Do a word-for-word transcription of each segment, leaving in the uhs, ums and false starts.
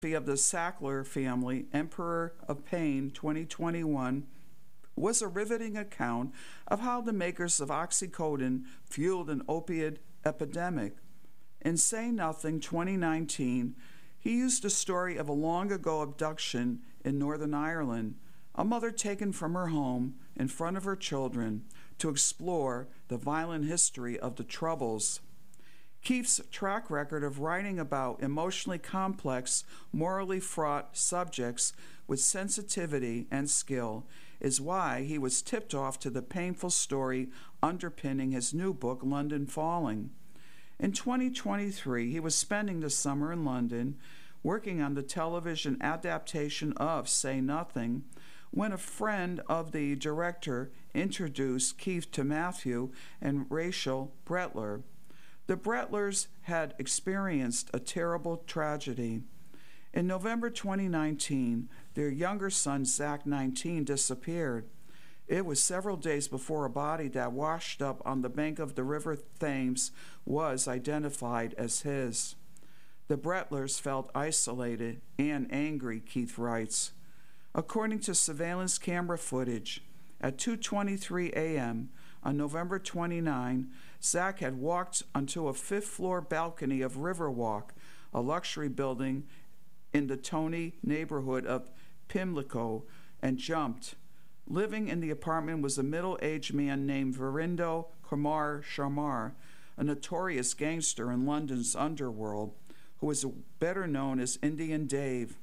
of the Sackler family, Emperor of Pain twenty twenty-one, was a riveting account of how the makers of oxycodone fueled an opiate epidemic. In Say Nothing twenty nineteen, he used a story of a long ago abduction in Northern Ireland, a mother taken from her home in front of her children to explore the violent history of the Troubles. Keith's track record of writing about emotionally complex, morally fraught subjects with sensitivity and skill is why he was tipped off to the painful story underpinning his new book, London Falling. In twenty twenty-three, he was spending the summer in London working on the television adaptation of Say Nothing when a friend of the director introduced Keith to Matthew and Rachel Bretler. The Bretlers had experienced a terrible tragedy. In November twenty nineteen, their younger son, Zach, nineteen, disappeared. It was several days before a body that washed up on the bank of the River Thames was identified as his. The Bretlers felt isolated and angry, Keith writes. According to surveillance camera footage, at two twenty-three a.m. on November twenty-ninth, Zach had walked onto a fifth-floor balcony of Riverwalk, a luxury building in the Tony neighborhood of Pimlico, and jumped. Living in the apartment was a middle-aged man named Verindo Kumar Sharma, a notorious gangster in London's underworld, who was better known as Indian Dave.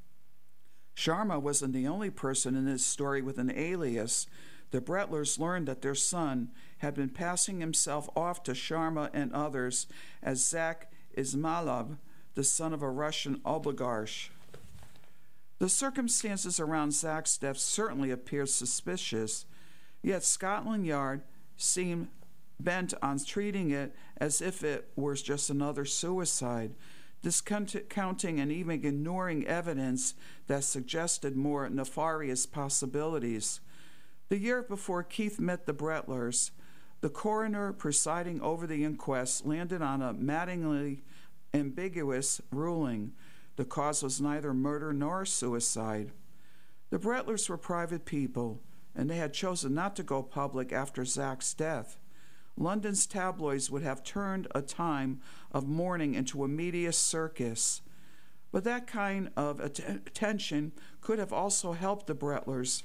Sharma wasn't the only person in this story with an alias. The Bretlers learned that their son had been passing himself off to Sharma and others as Zach Ismailov, the son of a Russian oligarch. The circumstances around Zach's death certainly appeared suspicious, yet Scotland Yard seemed bent on treating it as if it was just another suicide, discounting and even ignoring evidence that suggested more nefarious possibilities. The year before Keith met the Bretlers, the coroner presiding over the inquest landed on a maddeningly ambiguous ruling. The cause was neither murder nor suicide. The Bretlers were private people, and they had chosen not to go public after Zach's death. London's tabloids would have turned a time of mourning into a media circus. But that kind of att- attention could have also helped the Bretlers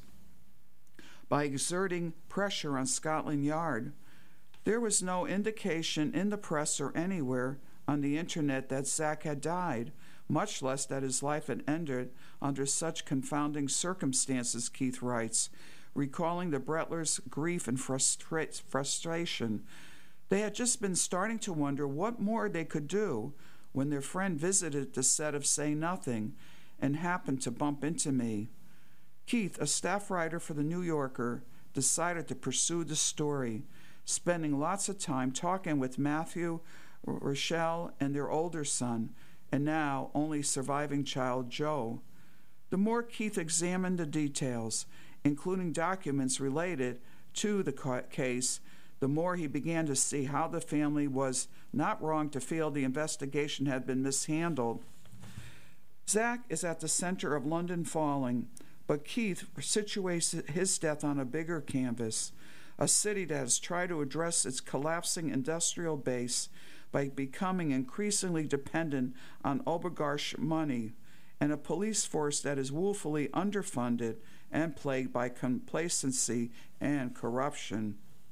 by exerting pressure on Scotland Yard. There was no indication in the press or anywhere on the internet that Zach had died, much less that his life had ended under such confounding circumstances, Keith writes, recalling the Bretlers' grief and frustra- frustration. They had just been starting to wonder what more they could do when their friend visited the set of Say Nothing and happened to bump into me. Keith, a staff writer for The New Yorker, decided to pursue the story, spending lots of time talking with Matthew, Rochelle, and their older son, and now only surviving child, Joe. The more Keith examined the details, including documents related to the case, the more he began to see how the family was not wrong to feel the investigation had been mishandled. Zach is at the center of London Falling, but Keith situates his death on a bigger canvas, a city that has tried to address its collapsing industrial base by becoming increasingly dependent on oligarch money, and a police force that is woefully underfunded and plagued by complacency and corruption.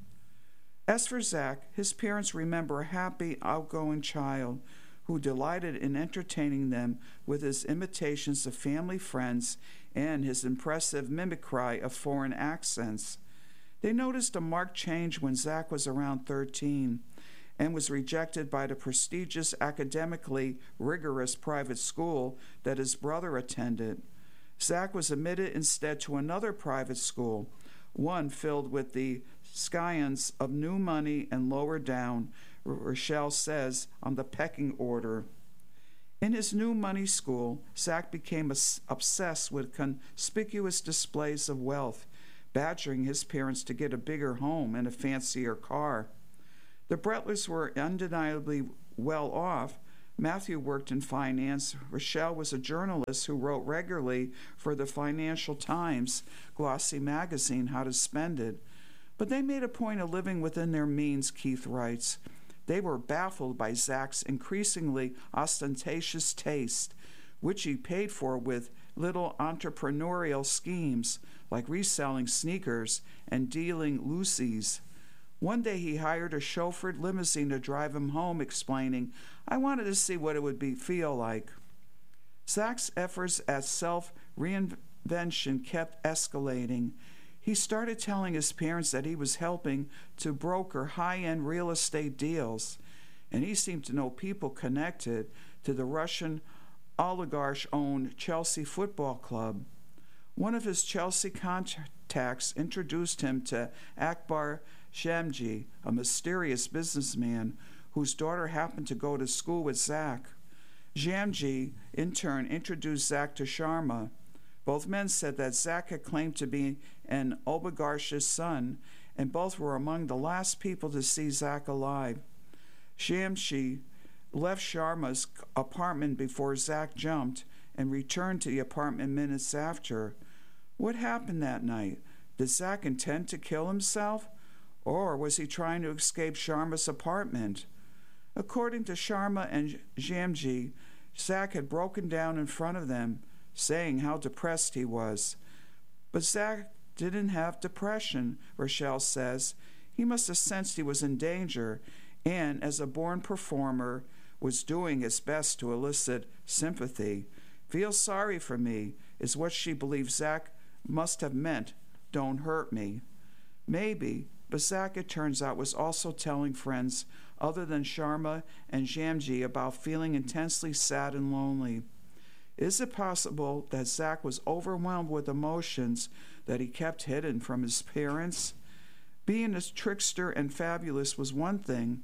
As for Zach, his parents remember a happy, outgoing child who delighted in entertaining them with his imitations of family friends and his impressive mimicry of foreign accents. They noticed a marked change when Zach was around thirteen and was rejected by the prestigious, academically rigorous private school that his brother attended. Zach was admitted instead to another private school, one filled with the scions of new money and lower down, Rochelle says on the pecking order. In his new money school, Zach became obsessed with conspicuous displays of wealth, badgering his parents to get a bigger home and a fancier car. The Bretlers were undeniably well off, Matthew worked in finance. Rochelle was a journalist who wrote regularly for the Financial Times glossy magazine, How to Spend It. But they made a point of living within their means, Keith writes. They were baffled by Zach's increasingly ostentatious taste, which he paid for with little entrepreneurial schemes like reselling sneakers and dealing loosies. One day he hired a chauffeured limousine to drive him home, explaining, "I wanted to see what it would be feel like." Zach's efforts at self-reinvention kept escalating. He started telling his parents that he was helping to broker high-end real estate deals, and he seemed to know people connected to the Russian oligarch-owned Chelsea Football Club. One of his Chelsea contacts introduced him to Akbar Shamji, a mysterious businessman whose daughter happened to go to school with Zach. Shamji, in turn, introduced Zach to Sharma. Both men said that Zach had claimed to be an oligarch's son, and both were among the last people to see Zach alive. Shamji left Sharma's apartment before Zach jumped and returned to the apartment minutes after. What happened that night? Did Zach intend to kill himself? Or was he trying to escape Sharma's apartment? According to Sharma and Shamji, Zach had broken down in front of them, saying how depressed he was. But Zach didn't have depression, Rochelle says. He must have sensed he was in danger, and as a born performer, was doing his best to elicit sympathy. "Feel sorry for me," is what she believes Zach must have meant. "Don't hurt me." Maybe, but Zach, it turns out, was also telling friends other than Sharma and Shamji about feeling intensely sad and lonely. Is it possible that Zach was overwhelmed with emotions that he kept hidden from his parents? Being a trickster and fabulous was one thing.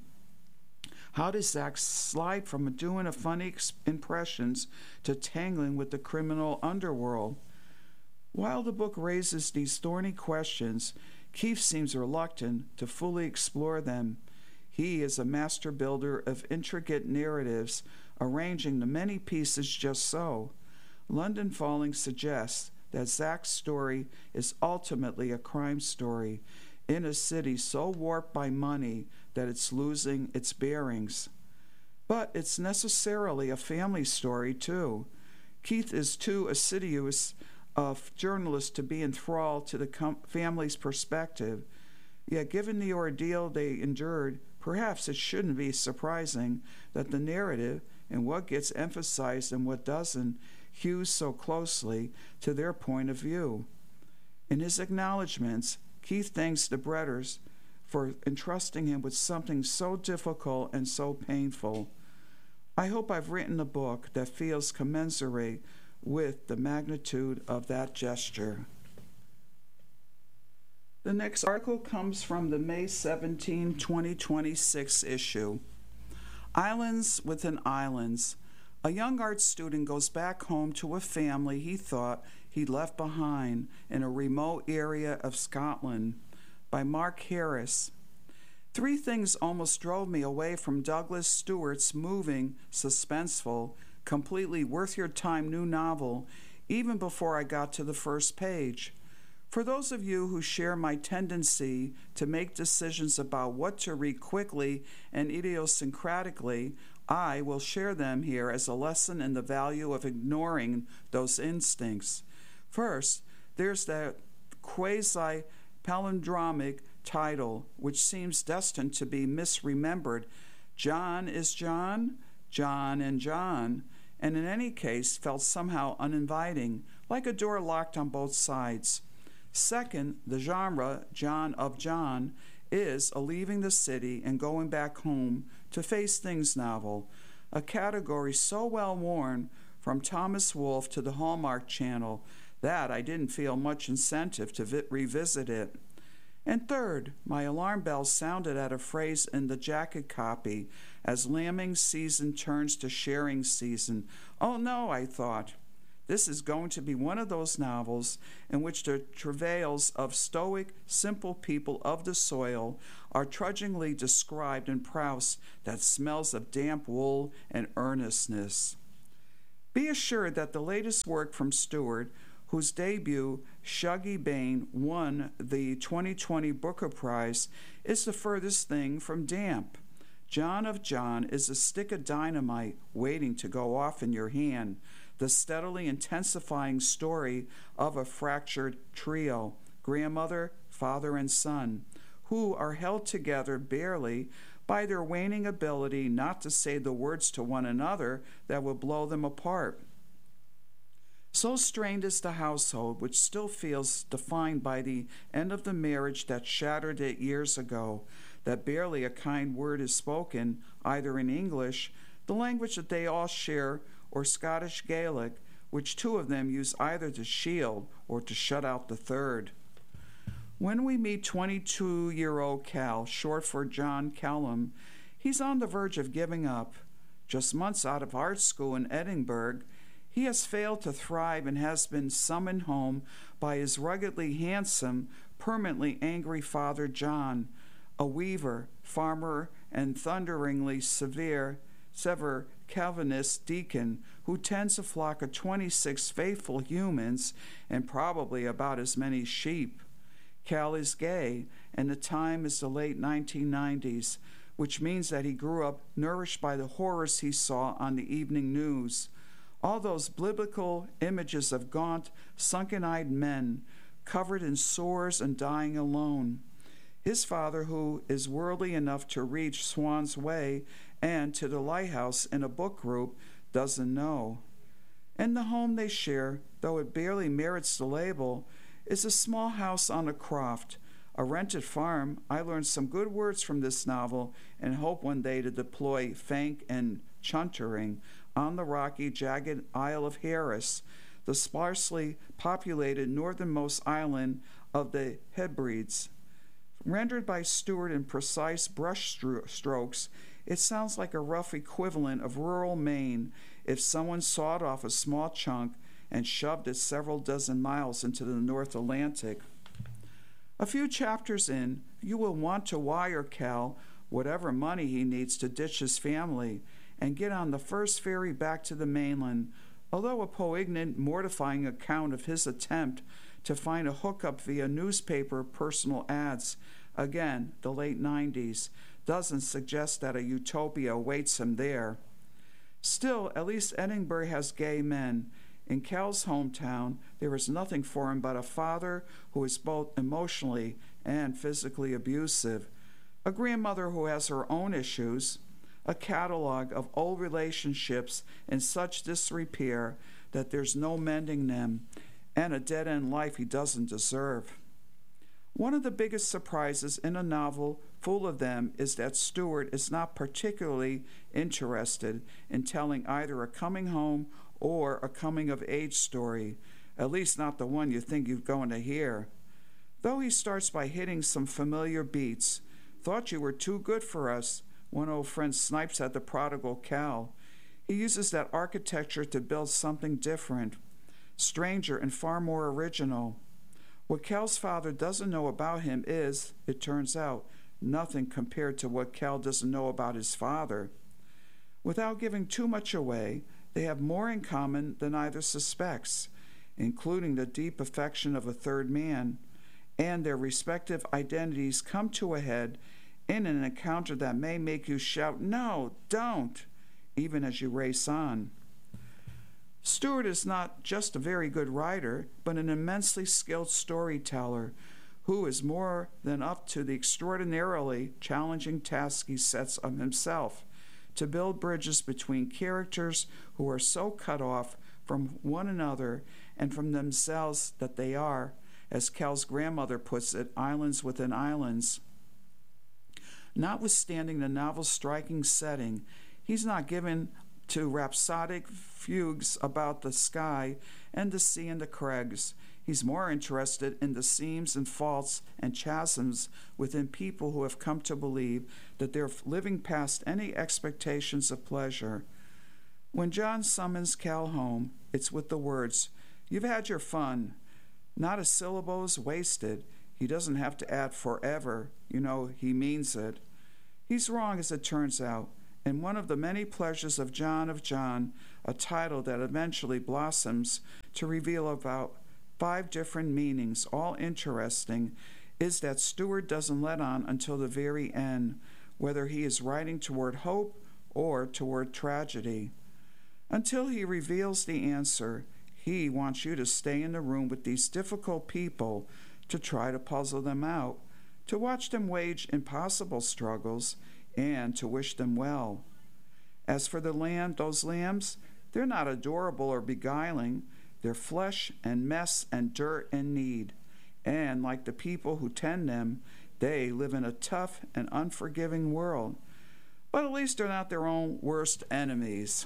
How did Zach slide from doing a funny impressions to tangling with the criminal underworld? While the book raises these thorny questions, Keith seems reluctant to fully explore them. He is a master builder of intricate narratives, arranging the many pieces just so. London Falling suggests that Zach's story is ultimately a crime story in a city so warped by money that it's losing its bearings. But it's necessarily a family story, too. Keith is too assiduous a journalist to be enthralled to the com- family's perspective. Yet, given the ordeal they endured, perhaps it shouldn't be surprising that the narrative and what gets emphasized and what doesn't hews so closely to their point of view. In his acknowledgments, Keith thanks the Bretters for entrusting him with something so difficult and so painful. I hope I've written a book that feels commensurate with the magnitude of that gesture. The next article comes from the May seventeenth, twenty twenty-six issue. Islands Within Islands. A young art student goes back home to a family he thought he'd left behind in a remote area of Scotland, by Mark Harris. Three things almost drove me away from Douglas Stewart's moving, suspenseful, completely worth your time new novel, even before I got to the first page. For those of you who share my tendency to make decisions about what to read quickly and idiosyncratically, I will share them here as a lesson in the value of ignoring those instincts. First, there's that quasi-palindromic title, which seems destined to be misremembered. John is John, John and John, and in any case felt somehow uninviting, like a door locked on both sides. Second, the genre, John of John, is a leaving the city and going back home to face things novel, a category so well worn from Thomas Wolfe to the Hallmark Channel that I didn't feel much incentive to vi- revisit it. And third, my alarm bell sounded at a phrase in the jacket copy as lambing season turns to sharing season. Oh no, I thought. This is going to be one of those novels in which the travails of stoic, simple people of the soil are trudgingly described in prose that smells of damp wool and earnestness. Be assured that the latest work from Stewart, whose debut, Shuggie Bain, won the twenty twenty Booker Prize, is the furthest thing from damp. John of John is a stick of dynamite waiting to go off in your hand, the steadily intensifying story of a fractured trio, grandmother, father, and son, who are held together barely by their waning ability not to say the words to one another that will blow them apart. So strained is the household, which still feels defined by the end of the marriage that shattered it years ago, that barely a kind word is spoken, either in English, the language that they all share, or Scottish Gaelic, which two of them use either to shield or to shut out the third. When we meet twenty-two-year-old Cal, short for John Callum, he's on the verge of giving up. Just months out of art school in Edinburgh, he has failed to thrive and has been summoned home by his ruggedly handsome, permanently angry father John, a weaver, farmer, and thunderingly severe, severe Calvinist deacon who tends a flock of twenty-six faithful humans and probably about as many sheep. Cal is gay, and the time is the late nineteen nineties, which means that he grew up nourished by the horrors he saw on the evening news. All those biblical images of gaunt, sunken-eyed men, covered in sores and dying alone. His father, who is worldly enough to reach Swan's Way and to the lighthouse in a book group, doesn't know. And the home they share, though it barely merits the label, is a small house on a croft, a rented farm. I learned some good words from this novel and hope one day to deploy Fank and chuntering on the rocky, jagged Isle of Harris, the sparsely populated northernmost island of the Hebrides. Rendered by Stewart in precise brush stro- strokes, it sounds like a rough equivalent of rural Maine if someone sawed off a small chunk and shoved it several dozen miles into the North Atlantic. A few chapters in, you will want to wire Cal whatever money he needs to ditch his family and get on the first ferry back to the mainland, although a poignant, mortifying account of his attempt to find a hookup via newspaper personal ads, again, the late nineties, doesn't suggest that a utopia awaits him there. Still, at least Edinburgh has gay men. In Cal's hometown, there is nothing for him but a father who is both emotionally and physically abusive, a grandmother who has her own issues, a catalog of old relationships in such disrepair that there's no mending them, and a dead-end life he doesn't deserve. One of the biggest surprises in a novel full of them is that Stewart is not particularly interested in telling either a coming home or a coming-of-age story, at least not the one you think you're going to hear. Though he starts by hitting some familiar beats. Thought you were too good for us, one old friend snipes at the prodigal Cal. He uses that architecture to build something different, stranger and far more original. What Cal's father doesn't know about him is, it turns out, nothing compared to what Cal doesn't know about his father. Without giving too much away, they have more in common than either suspects, including the deep affection of a third man, and their respective identities come to a head in an encounter that may make you shout, "No, don't!" even as you race on. Stewart is not just a very good writer, but an immensely skilled storyteller who is more than up to the extraordinarily challenging task he sets of himself, to build bridges between characters who are so cut off from one another and from themselves that they are, as Cal's grandmother puts it, islands within islands. Notwithstanding the novel's striking setting, he's not given to rhapsodic fugues about the sky and the sea and the crags. He's more interested in the seams and faults and chasms within people who have come to believe that they're living past any expectations of pleasure. When John summons Cal home, It's with the words, "You've had your fun." Not a syllable is wasted. He doesn't have to add forever. You know, he means it. He's wrong, as it turns out, and one of the many pleasures of John of John, a title that eventually blossoms to reveal about five different meanings, all interesting, is that Stewart doesn't let on until the very end, whether he is writing toward hope or toward tragedy. Until he reveals the answer, he wants you to stay in the room with these difficult people to try to puzzle them out, to watch them wage impossible struggles, and to wish them well. As for the lamb, those lambs, they're not adorable or beguiling. They're flesh and mess and dirt and need. And like the people who tend them, they live in a tough and unforgiving world. But at least they're not their own worst enemies.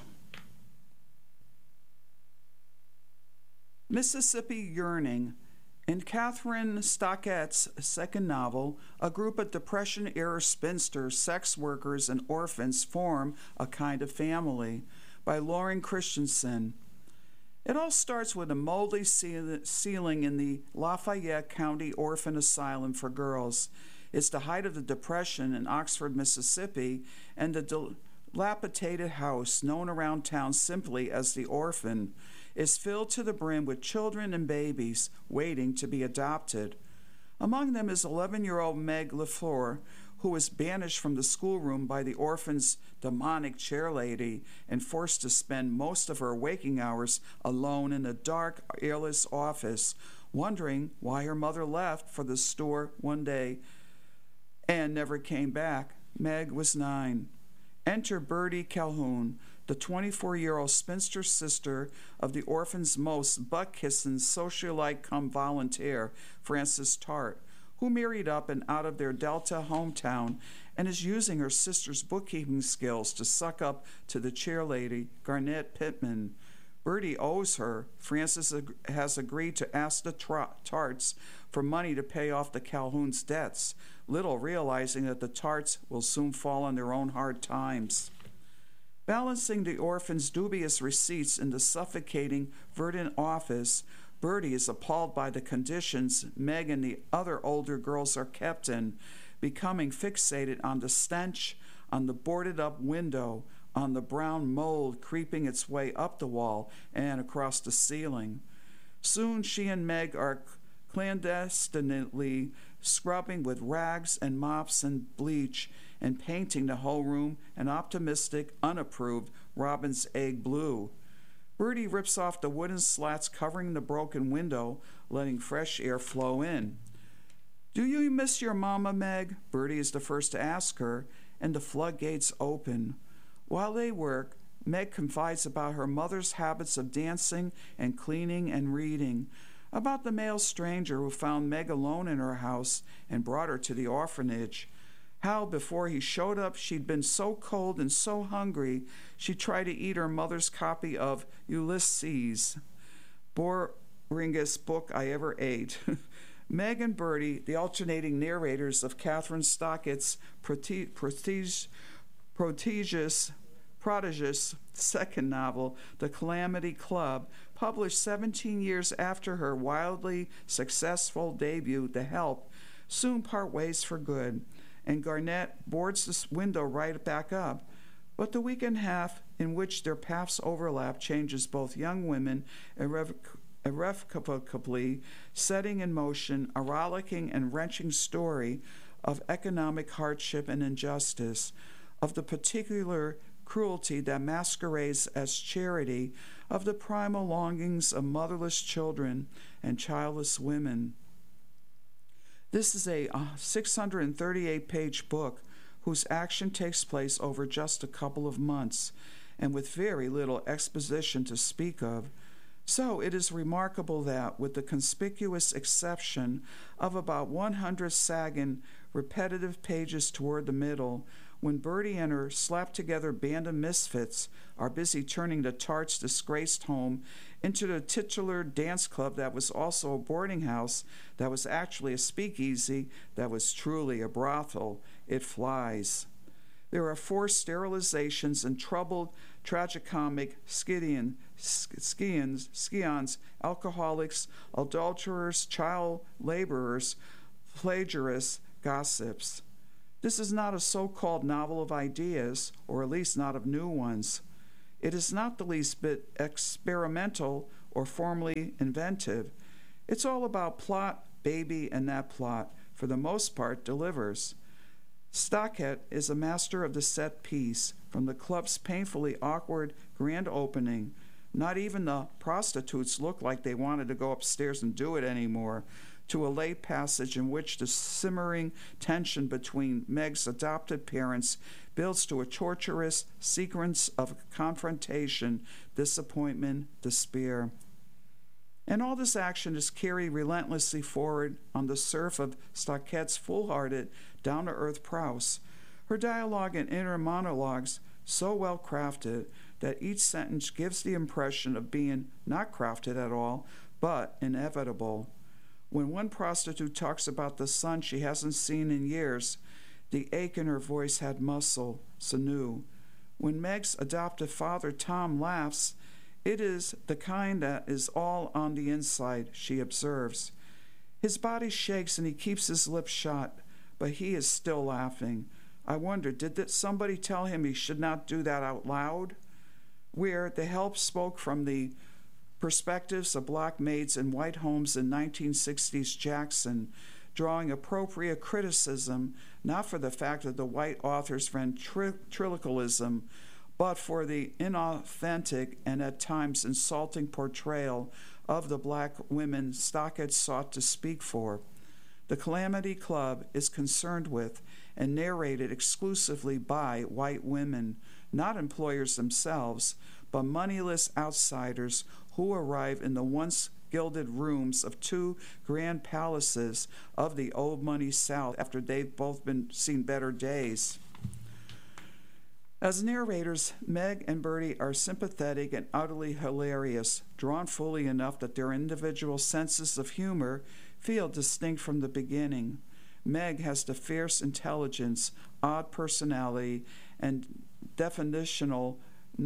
Mississippi Yearning. In Catherine Stockett's second novel, a group of Depression-era spinsters, sex workers, and orphans form a kind of family, by Lauren Christensen. It all starts with a moldy ceiling in the Lafayette County Orphan Asylum for Girls. It's the height of the Depression in Oxford, Mississippi, and the dilapidated house, known around town simply as the Orphan, is filled to the brim with children and babies waiting to be adopted. Among them is eleven-year-old Meg LaFleur, who was banished from the schoolroom by the orphan's demonic chairlady and forced to spend most of her waking hours alone in a dark, airless office, wondering why her mother left for the store one day and never came back. Meg was nine. Enter Bertie Calhoun, the twenty-four-year-old spinster sister of the orphan's most butt-kissing socialite cum volunteer, Frances Tart, who married up and out of their Delta hometown and is using her sister's bookkeeping skills to suck up to the chairlady, Garnett Pittman. Bertie owes her. Frances ag- has agreed to ask the tra- Tarts for money to pay off the Calhoun's debts, little realizing that the Tarts will soon fall on their own hard times. Balancing the orphan's dubious receipts in the suffocating, verdant office, Bertie is appalled by the conditions Meg and the other older girls are kept in, becoming fixated on the stench, on the boarded-up window, on the brown mold creeping its way up the wall and across the ceiling. Soon she and Meg are clandestinely scrubbing with rags and mops and bleach and painting the whole room an optimistic, unapproved robin's egg blue. Bertie rips off the wooden slats covering the broken window, letting fresh air flow in. "Do you miss your mama, Meg?" Bertie is the first to ask her, and the floodgates open. While they work, Meg confides about her mother's habits of dancing and cleaning and reading, about the male stranger who found Meg alone in her house and brought her to the orphanage, how before he showed up she'd been so cold and so hungry she tried to eat her mother's copy of Ulysses, boringest book I ever ate. Meg and Bertie, the alternating narrators of Catherine Stockett's prote- prote- prodigious, prodigious second novel, The Calamity Club, published seventeen years after her wildly successful debut, The Help, soon part ways for good, and Garnett boards this window right back up. But the week and a half in which their paths overlap changes both young women irrevoc- irrevocably, setting in motion a rollicking and wrenching story of economic hardship and injustice, of the particular cruelty that masquerades as charity, of the primal longings of motherless children and childless women. This is a six hundred thirty-eight page book whose action takes place over just a couple of months, and with very little exposition to speak of. So it is remarkable that, with the conspicuous exception of about one hundred sagging, repetitive pages toward the middle, when Bertie and her slapped-together band of misfits are busy turning the Tarts' disgraced home into the titular dance club that was also a boarding house, that was actually a speakeasy, that was truly a brothel, it flies. There are forced sterilizations and troubled, tragicomic Scythian, Scythians, Scions, alcoholics, adulterers, child laborers, plagiarists, gossips. This is not a so-called novel of ideas, or at least not of new ones. It is not the least bit experimental or formally inventive. It's all about plot, baby, and that plot, for the most part, delivers. Stockett is a master of the set piece, from the club's painfully awkward grand opening. Not even the prostitutes look like they wanted to go upstairs and do it anymore, to a late passage in which the simmering tension between Meg's adopted parents builds to a torturous sequence of confrontation, disappointment, despair. And all this action is carried relentlessly forward on the surf of Stockett's full-hearted, down-to-earth prowess, her dialogue and inner monologues so well crafted that each sentence gives the impression of being not crafted at all, but inevitable. When one prostitute talks about the son she hasn't seen in years, the ache in her voice had muscle, sinew. When Meg's adoptive father, Tom, laughs, it is the kind that is all on the inside, she observes. His body shakes and he keeps his lips shut, but he is still laughing. I wonder, did somebody tell him he should not do that out loud? Where the help spoke from the perspectives of black maids in white homes in nineteen sixties Jackson, drawing appropriate criticism not for the fact that the white author's ventriloquism, but for the inauthentic and at times insulting portrayal of the black women Stockett sought to speak for. The Calamity Club is concerned with and narrated exclusively by white women, not employers themselves, but moneyless outsiders who arrive in the once gilded rooms of two grand palaces of the old money South after they've both been seen better days. As narrators, Meg and Bertie are sympathetic and utterly hilarious, drawn fully enough that their individual senses of humor feel distinct from the beginning. Meg has the fierce intelligence, odd personality, and definitional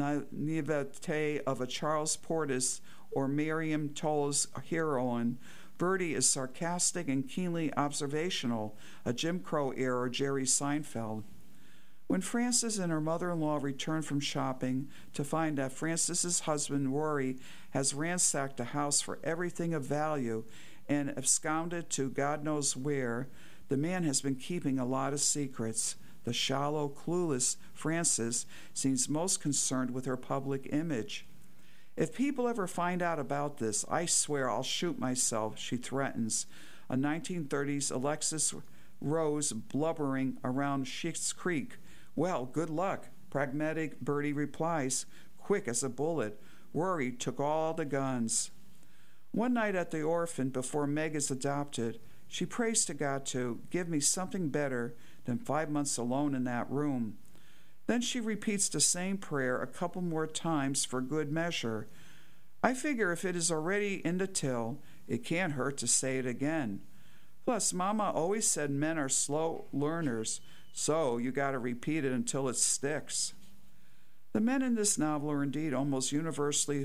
naivete of a Charles Portis or Miriam Toll's heroine. Bertie is sarcastic and keenly observational, a Jim Crow-era Jerry Seinfeld. When Frances and her mother-in-law return from shopping to find that Frances's husband, Rory, has ransacked the house for everything of value and absconded to God knows where, the man has been keeping a lot of secrets. The shallow, clueless Frances seems most concerned with her public image. If people ever find out about this, I swear I'll shoot myself, she threatens. A nineteen thirties Alexis Rose blubbering around Schitt's Creek. Well, good luck, pragmatic Bertie replies, quick as a bullet. Rory took all the guns. One night at the orphan, before Meg is adopted, she prays to God to give me something better than five months alone in that room. Then she repeats the same prayer a couple more times for good measure. I figure if it is already in the till, it can't hurt to say it again. Plus, Mama always said men are slow learners, so you got to repeat it until it sticks. The men in this novel are indeed almost universally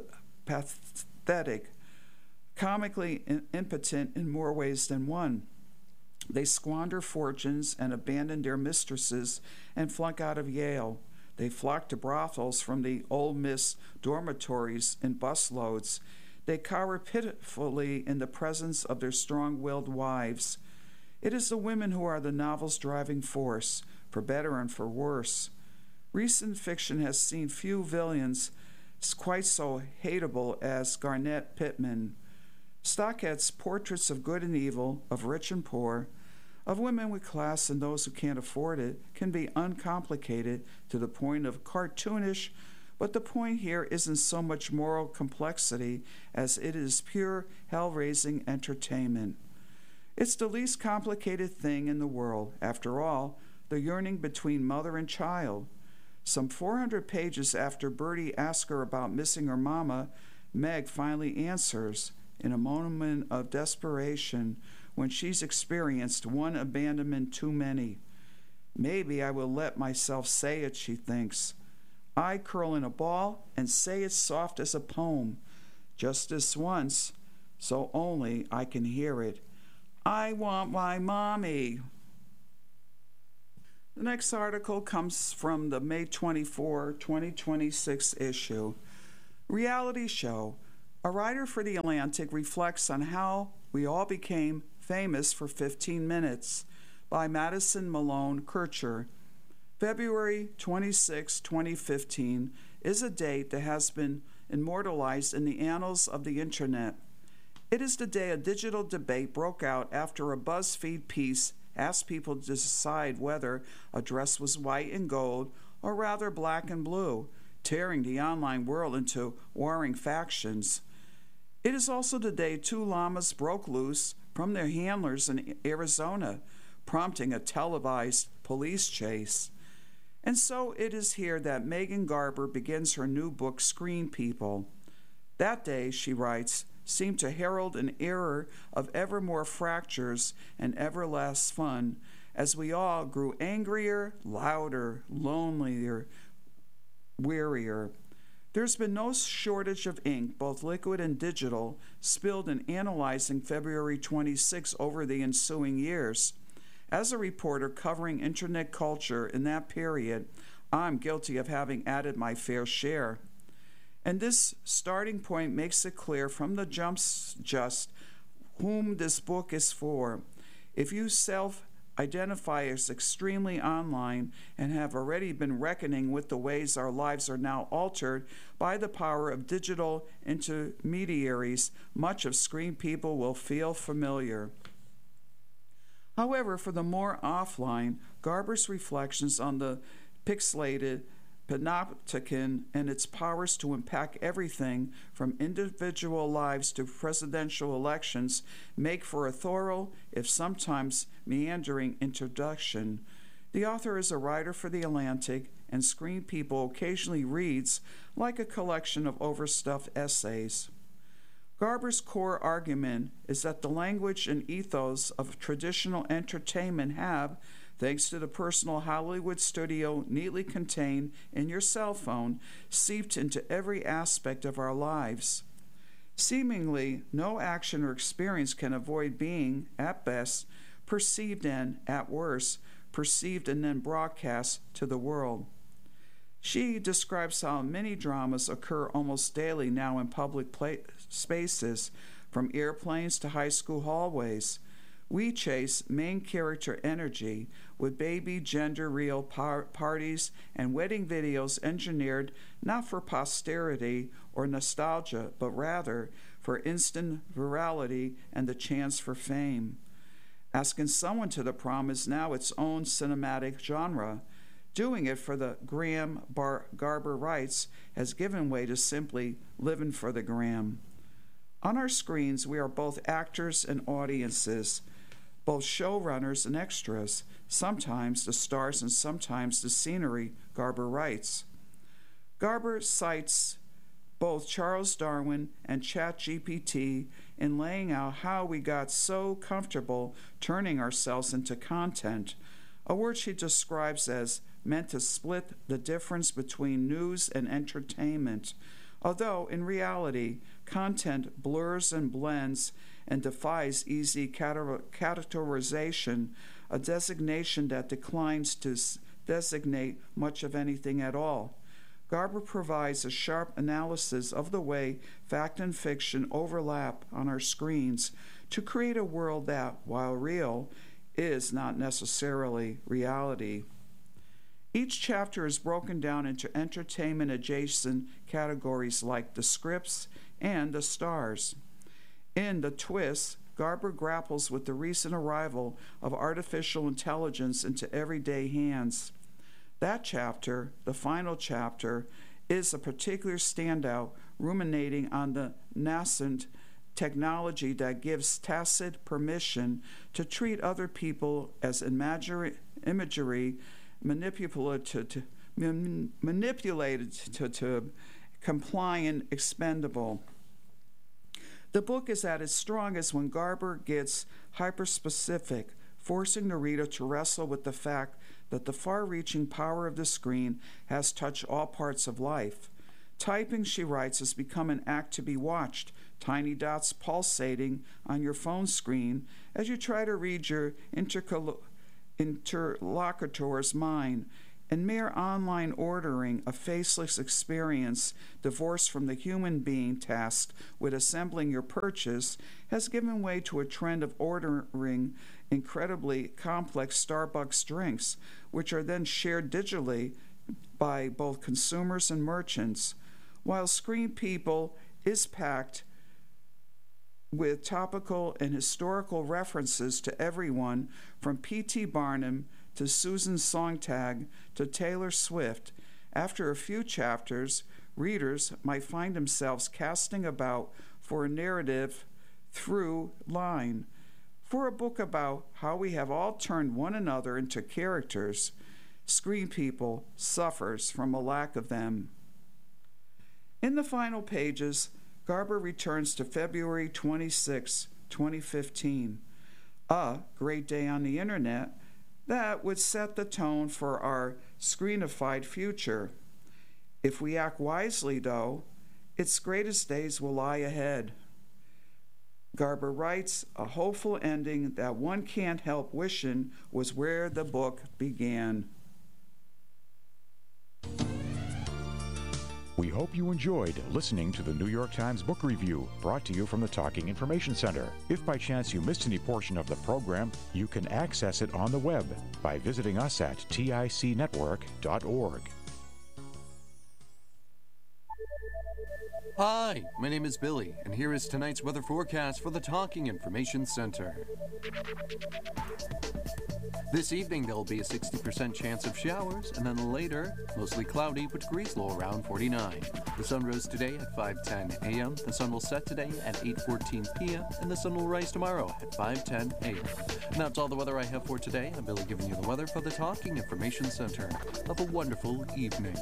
pathetic, comically impotent in more ways than one. They squander fortunes and abandon their mistresses and flunk out of Yale. They flock to brothels from the Old Miss dormitories in busloads. They cower pitifully in the presence of their strong-willed wives. It is the women who are the novel's driving force, for better and for worse. Recent fiction has seen few villains quite so hateable as Garnett Pittman. Stockett's portraits of good and evil, of rich and poor, of women with class and those who can't afford it, can be uncomplicated to the point of cartoonish, but the point here isn't so much moral complexity as it is pure hell-raising entertainment. It's the least complicated thing in the world, after all, the yearning between mother and child. Some four hundred pages after Bertie asks her about missing her mama, Meg finally answers, in a moment of desperation when she's experienced one abandonment too many. Maybe I will let myself say it, she thinks. I curl in a ball and say it soft as a poem, just this once, so only I can hear it. I want my mommy. The next article comes from the May twenty-fourth, twenty twenty-six issue. Reality show. A writer for The Atlantic reflects on how we all became famous for fifteen minutes by Madison Malone Kircher. February twenty-sixth, twenty fifteen is a date that has been immortalized in the annals of the Internet. It is the day a digital debate broke out after a BuzzFeed piece asked people to decide whether a dress was white and gold or rather black and blue, tearing the online world into warring factions. It is also the day two llamas broke loose from their handlers in Arizona, prompting a televised police chase. And so it is here that Megan Garber begins her new book, Screen People. That day, she writes, seemed to herald an era of ever more fractures and ever less fun, as we all grew angrier, louder, lonelier, wearier. There's been no shortage of ink, both liquid and digital, spilled in analyzing February twenty-sixth over the ensuing years. As a reporter covering internet culture in that period, I'm guilty of having added my fair share. And this starting point makes it clear from the jumps just whom this book is for. If you self-identify as extremely online and have already been reckoning with the ways our lives are now altered by the power of digital intermediaries, much of Screen People will feel familiar. However, for the more offline, Garber's reflections on the pixelated panopticon and its powers to impact everything from individual lives to presidential elections make for a thorough, if sometimes meandering, introduction. The author is a writer for The Atlantic, and Screen People occasionally reads like a collection of overstuffed essays. Garber's core argument is that the language and ethos of traditional entertainment have, thanks to the personal Hollywood studio neatly contained in your cell phone, seeped into every aspect of our lives. Seemingly, no action or experience can avoid being, at best, perceived and, at worst, perceived and then broadcast to the world. She describes how many dramas occur almost daily now in public play- spaces, from airplanes to high school hallways. We chase main character energy with baby gender real par- parties and wedding videos engineered not for posterity or nostalgia, but rather for instant virality and the chance for fame. Asking someone to the prom is now its own cinematic genre. Doing it for the gram, Bar- Garber writes, has given way to simply living for the gram. On our screens, we are both actors and audiences, both showrunners and extras, sometimes the stars and sometimes the scenery, Garber writes. Garber cites both Charles Darwin and ChatGPT in laying out how we got so comfortable turning ourselves into content, a word she describes as meant to split the difference between news and entertainment, although in reality, content blurs and blends and defies easy categorization, a designation that declines to designate much of anything at all. Garber provides a sharp analysis of the way fact and fiction overlap on our screens to create a world that, while real, is not necessarily reality. Each chapter is broken down into entertainment-adjacent categories like the scripts and the stars. In The Twist, Garber grapples with the recent arrival of artificial intelligence into everyday hands. That chapter, the final chapter, is a particular standout, ruminating on the nascent technology that gives tacit permission to treat other people as imagery, imagery manipulated to, manipulated to, to compliant, expendable. The book is at its strongest when Garber gets hyper-specific, forcing the reader to wrestle with the fact that the far-reaching power of the screen has touched all parts of life. Typing, she writes, has become an act to be watched, tiny dots pulsating on your phone screen as you try to read your intercol- interlocutor's mind. And mere online ordering, a faceless experience divorced from the human being tasked with assembling your purchase, has given way to a trend of ordering incredibly complex Starbucks drinks, which are then shared digitally by both consumers and merchants, while Screen People is packed with topical and historical references to everyone from P T Barnum to Susan Sontag to Taylor Swift. After a few chapters, readers might find themselves casting about for a narrative through line. For a book about how we have all turned one another into characters, Screen People suffers from a lack of them. In the final pages, Garber returns to February twenty-sixth, twenty fifteen, a great day on the internet that would set the tone for our screenified future. If we act wisely, though, its greatest days will lie ahead. Garber writes, a hopeful ending that one can't help wishing was where the book began. We hope you enjoyed listening to the New York Times Book Review, brought to you from the Talking Information Center. If by chance you missed any portion of the program, you can access it on the web by visiting us at tic network dot org. Hi, my name is Billy, and here is tonight's weather forecast for the Talking Information Center. This evening, there will be a sixty percent chance of showers, and then later, mostly cloudy, with degrees low around forty-nine. The sun rose today at five ten a.m., the sun will set today at eight fourteen p.m., and the sun will rise tomorrow at five ten a.m. And that's all the weather I have for today. I'm Billy giving you the weather for the Talking Information Center. Have a wonderful evening.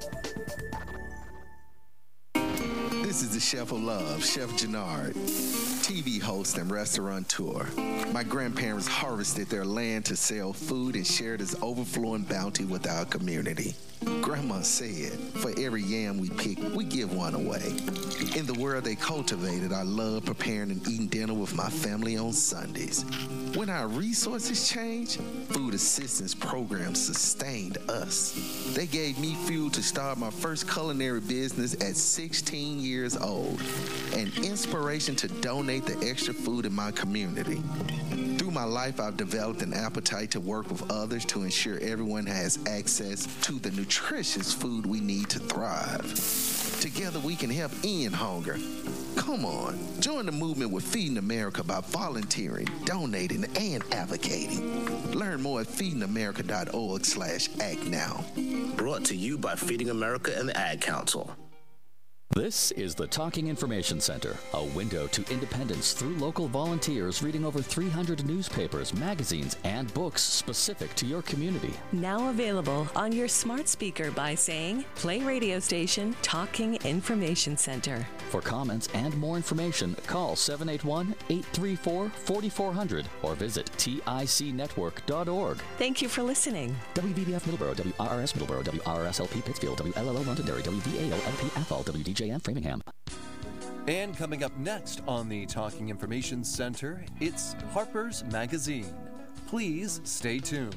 This is the Chef of Love, Chef Jannard, T V host and restaurateur. My grandparents harvested their land to sell food and share this overflowing bounty with our community. Grandma said, for every yam we pick, we give one away. In the world they cultivated, I love preparing and eating dinner with my family on Sundays. When our resources changed, food assistance programs sustained us. They gave me fuel to start my first culinary business at sixteen years old, and inspiration to donate the extra food in my community. Through my life, I've developed an appetite to work with others to ensure everyone has access to the nutritious food we need to thrive. Together we can help end hunger. Come on, join the movement with Feeding America by volunteering, donating, and advocating. Learn more at feeding america dot org slash act now. Brought to you by Feeding America and the Ad Council. This is the Talking Information Center, a window to independence through local volunteers reading over three hundred newspapers, magazines, and books specific to your community. Now available on your smart speaker by saying, play radio station Talking Information Center. For comments and more information, call seven eight one, eight three four, four four zero zero or visit tic network dot org. Thank you for listening. W B B F Middleborough, W R R S Middleborough, W R R S L P Pittsfield, W L L O Londonderry, W V A O L P Athol, W D J M Framingham. And coming up next on the Talking Information Center, it's Harper's Magazine. Please stay tuned.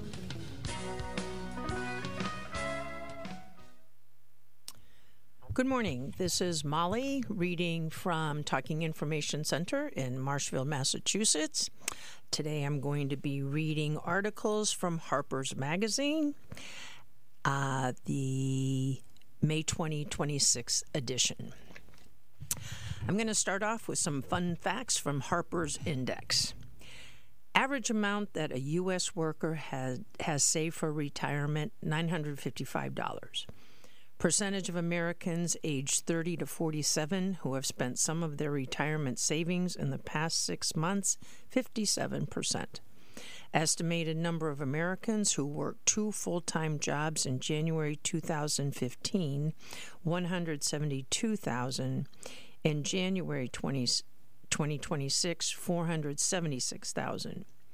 Good morning. This is Molly reading from Talking Information Center in Marshfield, Massachusetts. Today I'm going to be reading articles from Harper's Magazine, uh, the May twenty twenty-six edition. I'm going to start off with some fun facts from Harper's Index. Average amount that a U S worker has, has saved for retirement, nine hundred fifty-five dollars. Percentage of Americans aged thirty to forty-seven who have spent some of their retirement savings in the past six months, fifty-seven percent. Estimated number of Americans who worked two full-time jobs in January two thousand fifteen, one hundred seventy-two thousand. In January twenty twenty-six, four hundred seventy-six thousand.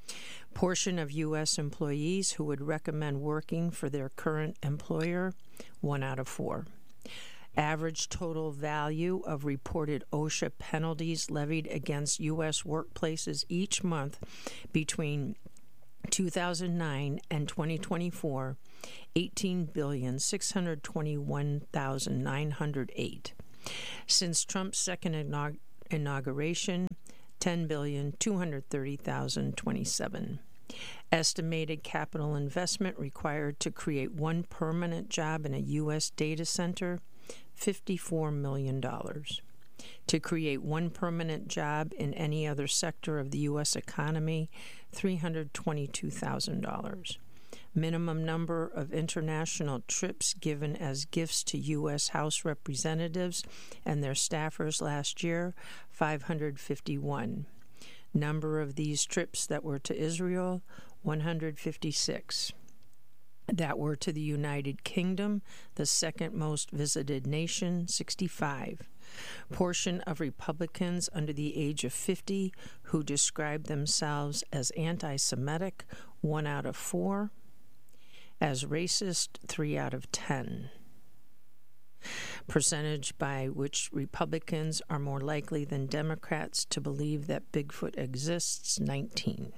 Portion of U S employees who would recommend working for their current employer, one out of four. Average total value of reported OSHA penalties levied against U S workplaces each month between two thousand nine and twenty twenty-four, eighteen billion six hundred twenty-one thousand nine hundred eight. Since Trump's second inaug- inauguration, ten billion two hundred thirty thousand twenty-seven. Estimated capital investment required to create one permanent job in a U S data center, fifty-four million dollars. To create one permanent job in any other sector of the U S economy, three hundred twenty-two thousand dollars. Minimum number of international trips given as gifts to U S House representatives and their staffers last year, five hundred fifty-one. Number of these trips that were to Israel, one hundred fifty-six. That were to the United Kingdom, the second most visited nation, sixty-five. Portion of Republicans under the age of fifty who describe themselves as anti-Semitic, one out of four. As racist, three out of ten. Percentage by which Republicans are more likely than Democrats to believe that Bigfoot exists, nineteen.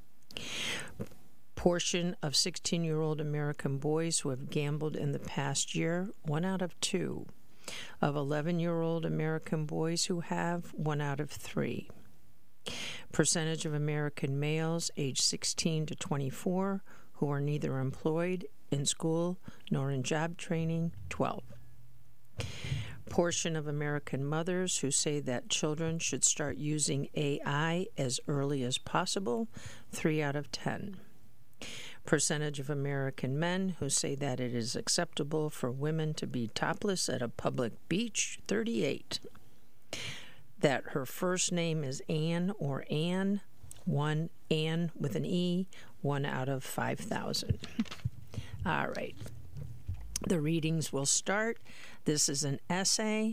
Portion of sixteen-year-old American boys who have gambled in the past year, one out of two. Of eleven-year-old American boys who have, one out of three. Percentage of American males aged sixteen to twenty-four who are neither employed, in school, nor in job training, twelve. Portion of American mothers who say that children should start using A I as early as possible, three out of ten. Percentage of American men who say that it is acceptable for women to be topless at a public beach, thirty-eight. That her first name is Anne or Ann, one Ann with an E, one out of five thousand. All right. The readings will start. This is an essay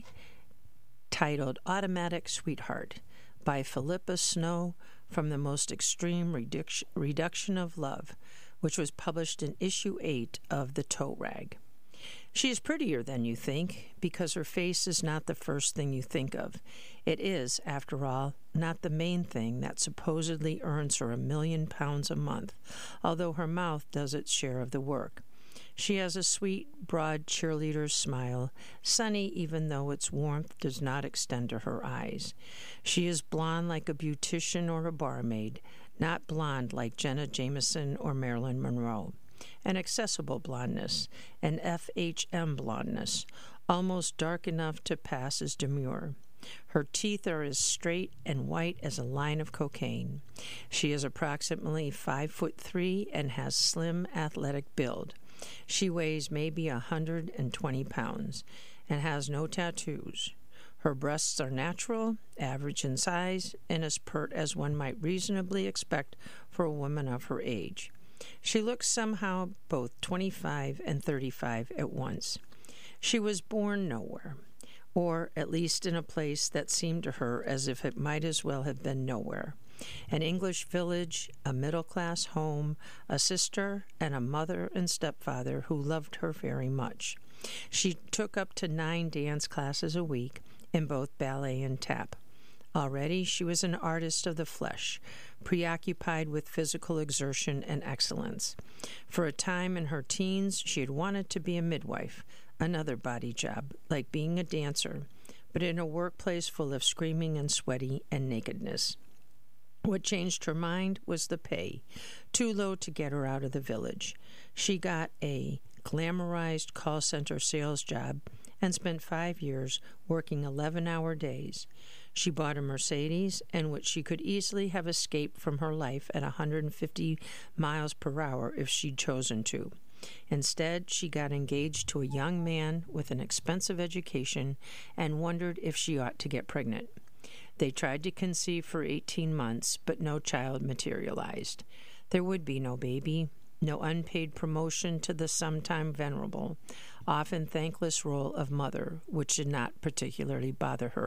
titled Automatic Sweetheart by Philippa Snow from The Most Extreme Reduc- Reduction of Love, which was published in issue eight of The Tote Rag. She is prettier than you think because her face is not the first thing you think of. It is, after all, not the main thing that supposedly earns her a million pounds a month, although her mouth does its share of the work. She has a sweet, broad cheerleader's smile, sunny even though its warmth does not extend to her eyes. She is blonde like a beautician or a barmaid, not blonde like Jenna Jameson or Marilyn Monroe. An accessible blondness, an F H M blondness, almost dark enough to pass as demure. Her teeth are as straight and white as a line of cocaine. She is approximately five foot three and has slim, athletic build. She weighs maybe a hundred and twenty pounds and has no tattoos. Her breasts are natural, average in size, and as pert as one might reasonably expect for a woman of her age. She looks somehow both twenty-five and thirty-five at once. She was born nowhere, or at least in a place that seemed to her as if it might as well have been nowhere. An English village, a middle-class home, a sister, and a mother and stepfather who loved her very much. She took up to nine dance classes a week in both ballet and tap. Already she was an artist of the flesh, preoccupied with physical exertion and excellence. For a time in her teens, she had wanted to be a midwife, another body job, like being a dancer, but in a workplace full of screaming and sweaty and nakedness. What changed her mind was the pay, too low to get her out of the village. She got a glamorized call center sales job and spent five years working eleven-hour days. She bought a Mercedes, in which she could easily have escaped from her life at one hundred fifty miles per hour if she'd chosen to. Instead, she got engaged to a young man with an expensive education and wondered if she ought to get pregnant. They tried to conceive for eighteen months, but no child materialized. There would be no baby, no unpaid promotion to the sometime venerable, often thankless role of mother, which did not particularly bother her.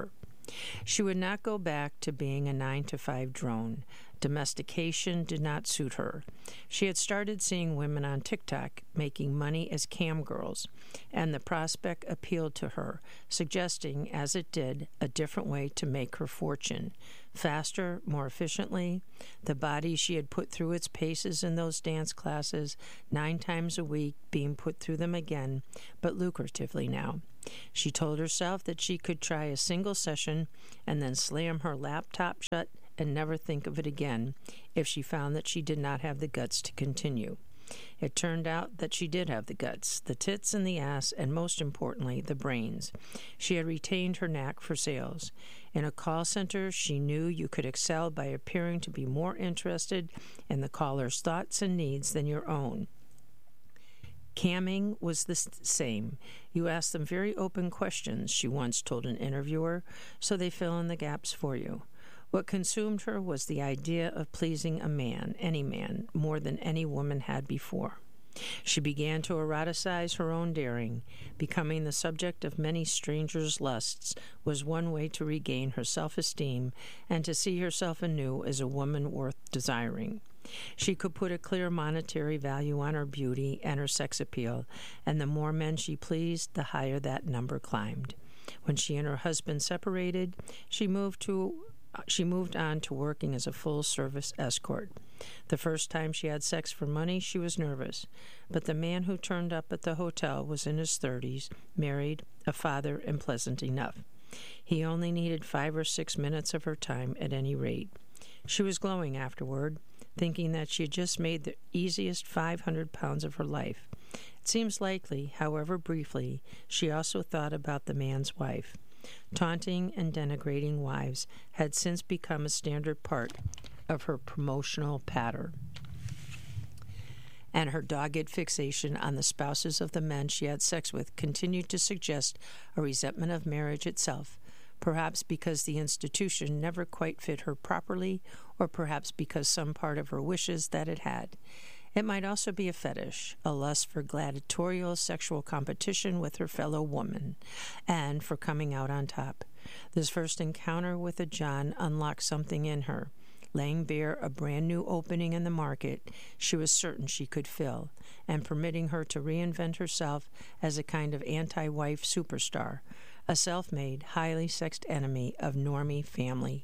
She would not go back to being a nine to five drone. Domestication did not suit her. She had started seeing women on TikTok making money as cam girls, and the prospect appealed to her, suggesting, as it did, a different way to make her fortune. Faster, more efficiently. The body she had put through its paces in those dance classes, nine times a week, being put through them again, but lucratively now. She told herself that she could try a single session and then slam her laptop shut and never think of it again if she found that she did not have the guts to continue. It turned out that she did have the guts, the tits and the ass, and most importantly, the brains. She had retained her knack for sales. In a call center, she knew you could excel by appearing to be more interested in the caller's thoughts and needs than your own. Camming was the same. You ask them very open questions, she once told an interviewer, so they fill in the gaps for you. What consumed her was the idea of pleasing a man, any man, more than any woman had before. She began to eroticize her own daring. Becoming the subject of many strangers' lusts was one way to regain her self-esteem and to see herself anew as a woman worth desiring. She could put a clear monetary value on her beauty and her sex appeal, and the more men she pleased, the higher that number climbed. When she and her husband separated, she moved to She moved on to working as a full-service escort. The first time she had sex for money, she was nervous, but the man who turned up at the hotel was in his thirties, married, a father, and pleasant enough. He only needed five or six minutes of her time at any rate. She was glowing afterward, thinking that she had just made the easiest five hundred pounds of her life. It seems likely, however briefly, she also thought about the man's wife. Taunting and denigrating wives had since become a standard part of her promotional pattern, and her dogged fixation on the spouses of the men she had sex with continued to suggest a resentment of marriage itself, perhaps because the institution never quite fit her properly, or perhaps because some part of her wishes that it had. It might also be a fetish, a lust for gladiatorial sexual competition with her fellow woman, and for coming out on top. This first encounter with a John unlocked something in her. Laying bare a brand new opening in the market she was certain she could fill, and permitting her to reinvent herself as a kind of anti-wife superstar, a self-made, highly sexed enemy of normie family.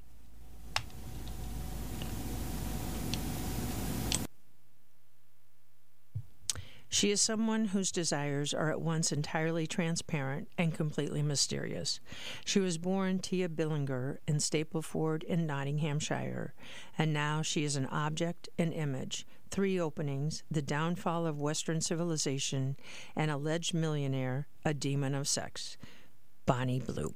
She is someone whose desires are at once entirely transparent and completely mysterious. She was born Tia Billinger in Stapleford in Nottinghamshire, and now she is an object, an image, three openings, the downfall of Western civilization, an alleged millionaire, a demon of sex. Bonnie Blue.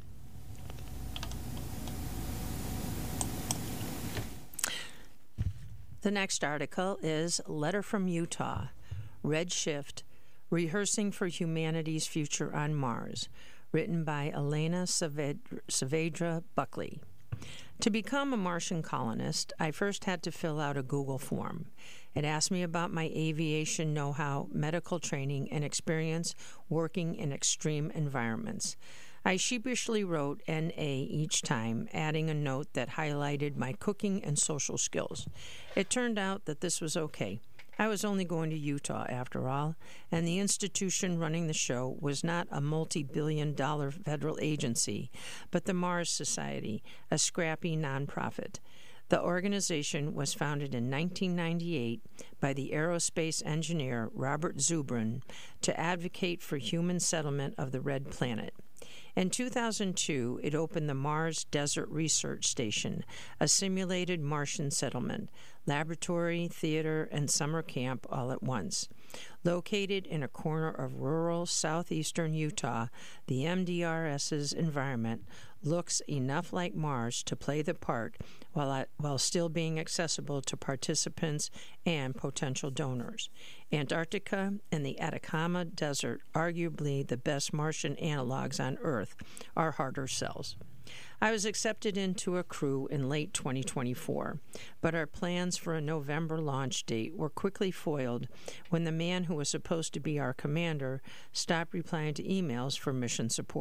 The next article is Letter from Utah. Redshift, Rehearsing for Humanity's Future on Mars, written by Elena Saavedra Buckley. To become a Martian colonist, I first had to fill out a Google form. It asked me about my aviation know-how, medical training, and experience working in extreme environments. I sheepishly wrote N A each time, adding a note that highlighted my cooking and social skills. It turned out that this was okay. I was only going to Utah, after all, and the institution running the show was not a multi-billion dollar federal agency, but the Mars Society, a scrappy nonprofit. The organization was founded in nineteen ninety-eight by the aerospace engineer Robert Zubrin to advocate for human settlement of the Red Planet. In two thousand two, it opened the Mars Desert Research Station, a simulated Martian settlement, laboratory, theater, and summer camp all at once. Located in a corner of rural southeastern Utah, the M D R S's environment looks enough like Mars to play the part while, while still being accessible to participants and potential donors. Antarctica and the Atacama Desert, arguably the best Martian analogs on Earth, are harder sells. I was accepted into a crew in late twenty twenty-four, but our plans for a November launch date were quickly foiled when the man who was supposed to be our commander stopped replying to emails for mission support.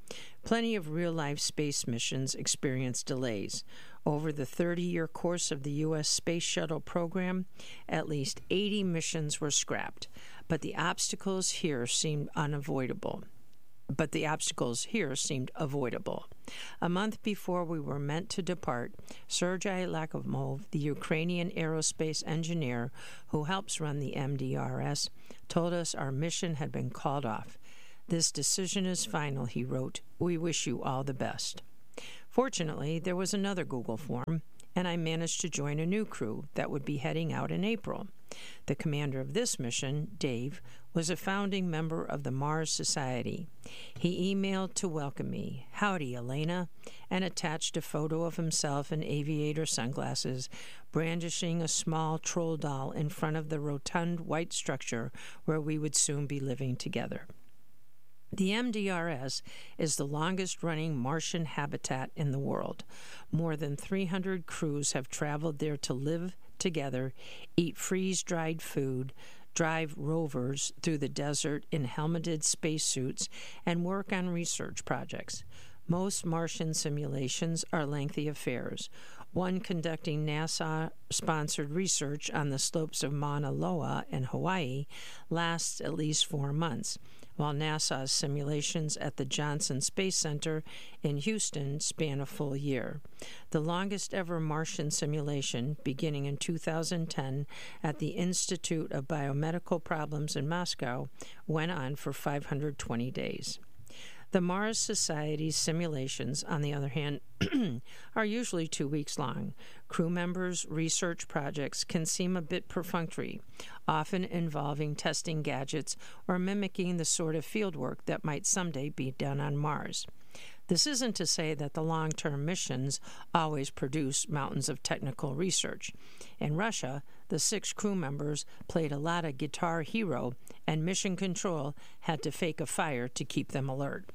Plenty of real-life space missions experience delays. Over the thirty-year course of the U S Space Shuttle program, at least eighty missions were scrapped, but the obstacles here seemed unavoidable. But the obstacles here seemed avoidable. A month before we were meant to depart, Sergei Lakhimov, the Ukrainian aerospace engineer who helps run the M D R S, told us our mission had been called off. "This decision is final," he wrote. "We wish you all the best." Fortunately, there was another Google form, and I managed to join a new crew that would be heading out in April. The commander of this mission, Dave, was a founding member of the Mars Society. He emailed to welcome me, "Howdy, Elena," and attached a photo of himself in aviator sunglasses, brandishing a small troll doll in front of the rotund white structure where we would soon be living together. The M D R S is the longest-running Martian habitat in the world. More than three hundred crews have traveled there to live together, eat freeze-dried food, drive rovers through the desert in helmeted spacesuits, and work on research projects. Most Martian simulations are lengthy affairs. One conducting NASA-sponsored research on the slopes of Mauna Loa in Hawaii lasts at least four months, while NASA's simulations at the Johnson Space Center in Houston span a full year. The longest ever Martian simulation, beginning in two thousand ten at the Institute of Biomedical Problems in Moscow, went on for five hundred twenty days. The Mars Society's simulations, on the other hand, are usually two weeks long. Crew members' research projects can seem a bit perfunctory, often involving testing gadgets or mimicking the sort of fieldwork that might someday be done on Mars. This isn't to say that the long-term missions always produce mountains of technical research. In Russia, the six crew members played a lot of Guitar Hero, and Mission Control had to fake a fire to keep them alert.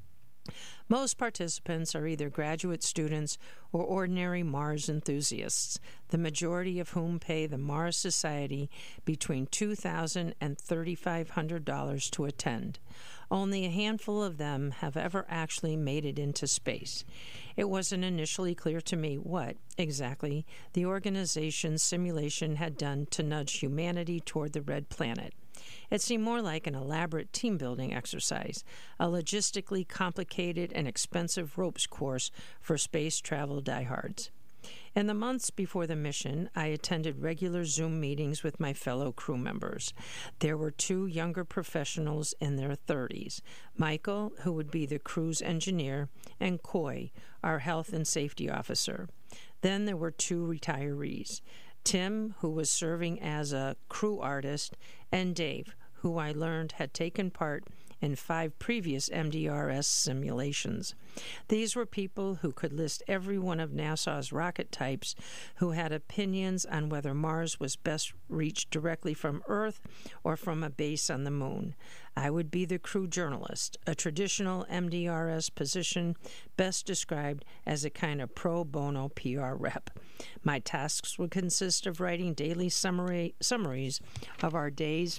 Most participants are either graduate students or ordinary Mars enthusiasts, the majority of whom pay the Mars Society between two thousand dollars and three thousand five hundred dollars to attend. Only a handful of them have ever actually made it into space. It wasn't initially clear to me what, exactly, the organization's simulation had done to nudge humanity toward the red planet. It seemed more like an elaborate team-building exercise, a logistically complicated and expensive ropes course for space travel diehards. In the months before the mission, I attended regular Zoom meetings with my fellow crew members. There were two younger professionals in their thirties, Michael, who would be the crew's engineer, and Coy, our health and safety officer. Then there were two retirees, Tim, who was serving as a crew artist, and Dave, who I learned had taken part in five previous M D R S simulations. These were people who could list every one of NASA's rocket types, who had opinions on whether Mars was best reached directly from Earth or from a base on the Moon. I would be the crew journalist, a traditional M D R S position best described as a kind of pro bono P R rep. My tasks would consist of writing daily summary, summaries of our days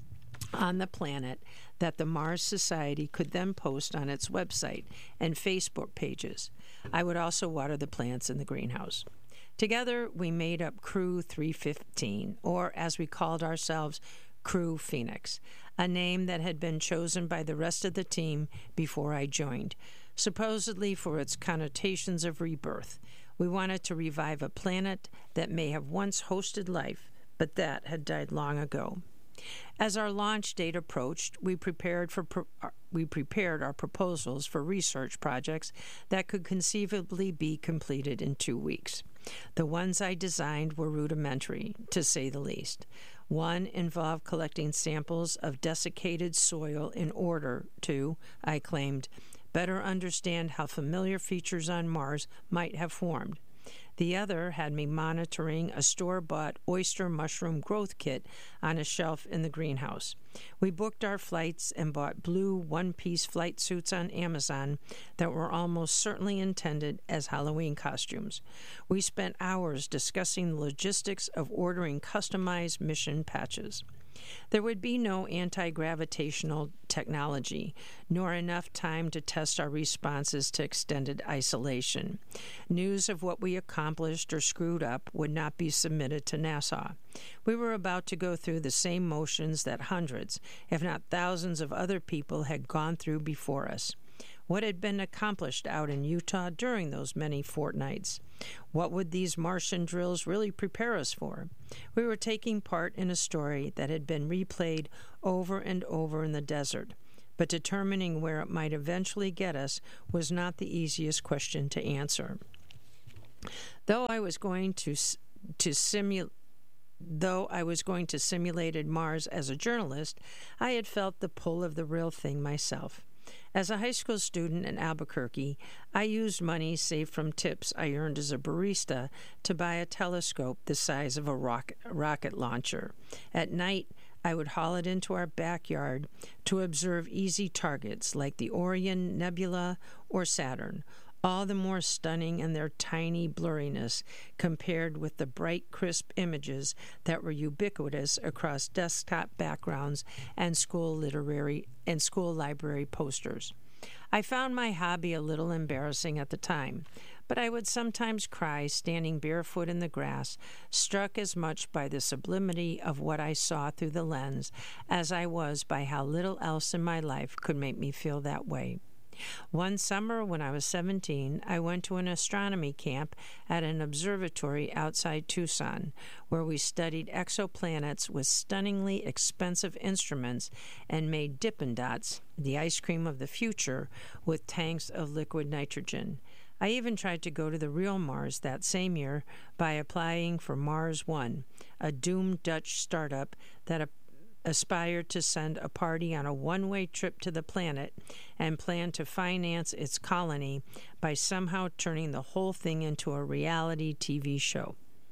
on the planet that the Mars Society could then post on its website and Facebook pages. I would also water the plants in the greenhouse. Together, we made up Crew three fifteen, or as we called ourselves, Crew Phoenix, a name that had been chosen by the rest of the team before I joined, supposedly for its connotations of rebirth. We wanted to revive a planet that may have once hosted life, but that had died long ago. As our launch date approached, we prepared for pro- we prepared our proposals for research projects that could conceivably be completed in two weeks. The ones I designed were rudimentary, to say the least. One involved collecting samples of desiccated soil in order to, I claimed, better understand how familiar features on Mars might have formed. The other had me monitoring a store-bought oyster mushroom growth kit on a shelf in the greenhouse. We booked our flights and bought blue one-piece flight suits on Amazon that were almost certainly intended as Halloween costumes. We spent hours discussing the logistics of ordering customized mission patches. There would be no anti-gravitational technology, nor enough time to test our responses to extended isolation. News of what we accomplished or screwed up would not be submitted to NASA. We were about to go through the same motions that hundreds, if not thousands of other people had gone through before us. What had been accomplished out in Utah during those many fortnights? What would these Martian drills really prepare us for? We were taking part in a story that had been replayed over and over in the desert, but determining where it might eventually get us was not the easiest question to answer. Though I was going to to simulate Though I was going to simulated Mars as a journalist, I had felt the pull of the real thing myself. As a high school student in Albuquerque, I used money saved from tips I earned as a barista to buy a telescope the size of a rocket, rocket launcher. At night, I would haul it into our backyard to observe easy targets like the Orion Nebula or Saturn, all the more stunning in their tiny blurriness compared with the bright, crisp images that were ubiquitous across desktop backgrounds and school literary and school library posters. I found my hobby a little embarrassing at the time, but I would sometimes cry standing barefoot in the grass, struck as much by the sublimity of what I saw through the lens as I was by how little else in my life could make me feel that way. One summer when I was seventeen, I went to an astronomy camp at an observatory outside Tucson, where we studied exoplanets with stunningly expensive instruments and made Dippin' Dots, the ice cream of the future, with tanks of liquid nitrogen. I even tried to go to the real Mars that same year by applying for Mars One, a doomed Dutch startup that aspired to send a party on a one-way trip to the planet and planned to finance its colony by somehow turning the whole thing into a reality T V show.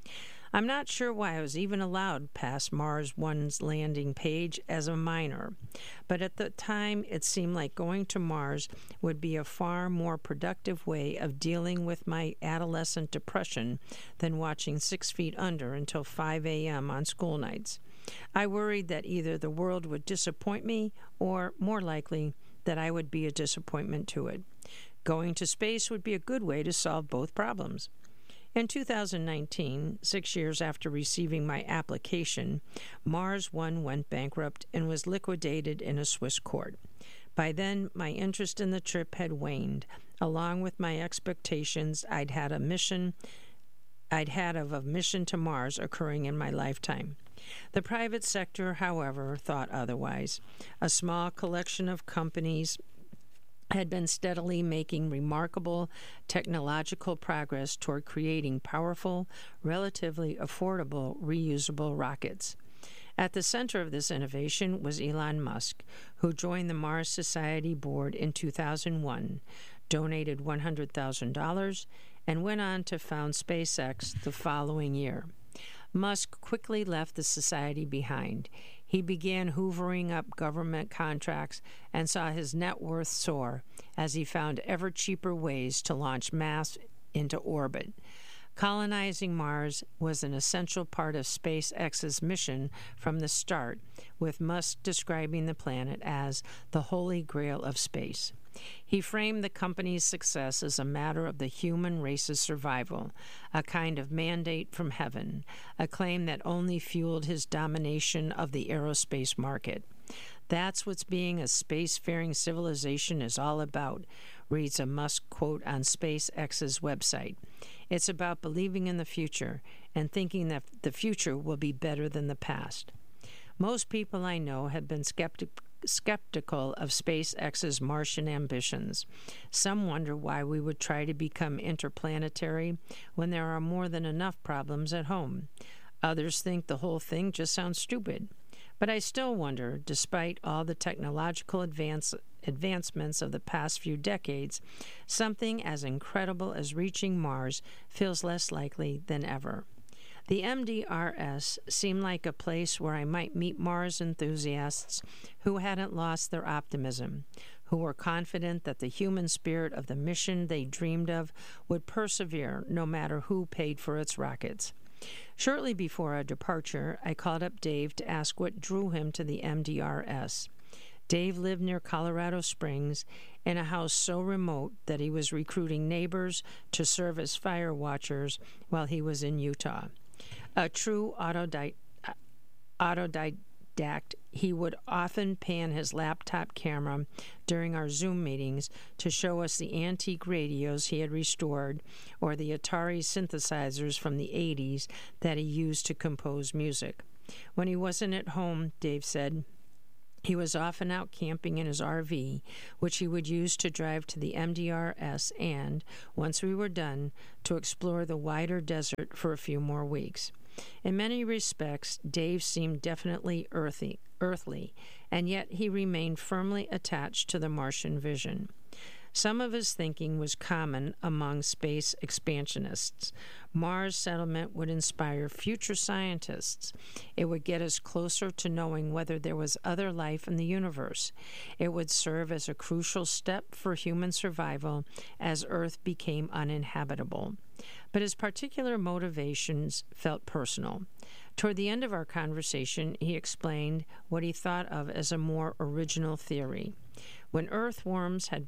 I'm not sure why I was even allowed past Mars One's landing page as a minor, but at the time it seemed like going to Mars would be a far more productive way of dealing with my adolescent depression than watching Six Feet Under until five a.m. on school nights. I worried that either the world would disappoint me or, more likely, that I would be a disappointment to it. Going to space would be a good way to solve both problems. In two thousand nineteen, six years after receiving my application, Mars One went bankrupt and was liquidated in a Swiss court. By then, my interest in the trip had waned, along with my expectations I'd had a mission I'd had of a mission to Mars occurring in my lifetime. The private sector, however, thought otherwise. A small collection of companies had been steadily making remarkable technological progress toward creating powerful, relatively affordable, reusable rockets. At the center of this innovation was Elon Musk, who joined the Mars Society board in two thousand one, donated one hundred thousand dollars, and went on to found SpaceX the following year. Musk quickly left the society behind. He began hoovering up government contracts and saw his net worth soar as he found ever cheaper ways to launch mass into orbit. Colonizing Mars was an essential part of SpaceX's mission from the start, with Musk describing the planet as the holy grail of space. He framed the company's success as a matter of the human race's survival, a kind of mandate from heaven, a claim that only fueled his domination of the aerospace market. That's what being a spacefaring civilization is all about, reads a Musk quote on SpaceX's website. It's about believing in the future and thinking that the future will be better than the past. Most people I know have been skeptic skeptical of SpaceX's Martian ambitions. Some wonder why we would try to become interplanetary when there are more than enough problems at home. Others think the whole thing just sounds stupid. But I still wonder, despite all the technological advance, advancements of the past few decades, something as incredible as reaching Mars feels less likely than ever. The M D R S seemed like a place where I might meet Mars enthusiasts who hadn't lost their optimism, who were confident that the human spirit of the mission they dreamed of would persevere no matter who paid for its rockets. Shortly before our departure, I called up Dave to ask what drew him to the M D R S. Dave lived near Colorado Springs in a house so remote that he was recruiting neighbors to serve as fire watchers while he was in Utah. A true autodidact, autodidact, he would often pan his laptop camera during our Zoom meetings to show us the antique radios he had restored or the Atari synthesizers from the eighties that he used to compose music. When he wasn't at home, Dave said, he was often out camping in his R V, which he would use to drive to the M D R S and, once we were done, to explore the wider desert for a few more weeks. In many respects, Dave seemed definitely earthy, earthly, and yet he remained firmly attached to the Martian vision. Some of his thinking was common among space expansionists. Mars settlement would inspire future scientists. It would get us closer to knowing whether there was other life in the universe. It would serve as a crucial step for human survival as Earth became uninhabitable. But his particular motivations felt personal. Toward the end of our conversation, he explained what he thought of as a more original theory. When earthworms had